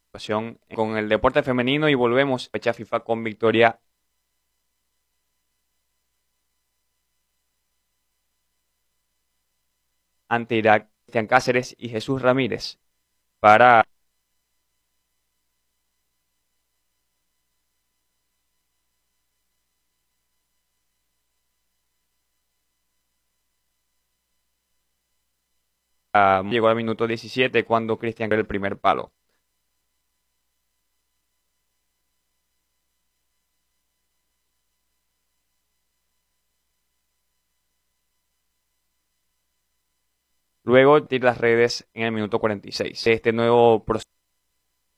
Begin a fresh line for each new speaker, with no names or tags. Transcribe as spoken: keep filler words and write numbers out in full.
con el deporte femenino y volvemos a fecha FIFA con victoria ante Irak, Cristian Cáceres y Jesús Ramírez para uh, llegó al minuto diecisiete cuando Cristian el primer palo. Luego tira las redes en el minuto cuarenta y seis. Este nuevo proceso